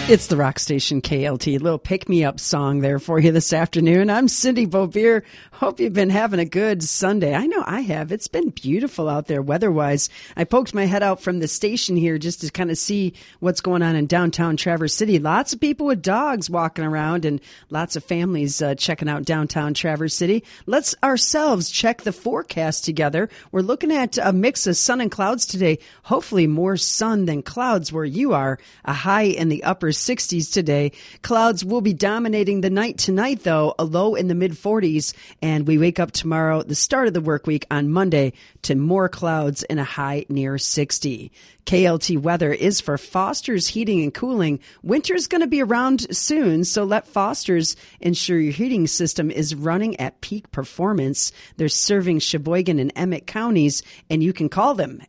It's the rock station KLT. A little pick-me-up song there for you this afternoon. I'm Cindy Beaubier. Hope you've been having a good Sunday. I know I have. It's been beautiful out there weather-wise. I poked my head out from the station here just to kind of see what's going on in downtown Traverse City. Lots of people with dogs walking around and lots of families checking out downtown Traverse City. Let's ourselves check the forecast together. We're looking at a mix of sun and clouds today. Hopefully more sun than clouds where you are. A high in the upper 60s today. Clouds will be dominating the night tonight, though, a low in the mid-40s. And we wake up tomorrow, the start of the work week on Monday, to more clouds and a high near 60. KLT weather is for Foster's Heating and Cooling. Winter's going to be around soon, so let Foster's ensure your heating system is running at peak performance. They're serving Sheboygan and Emmett counties, and you can call them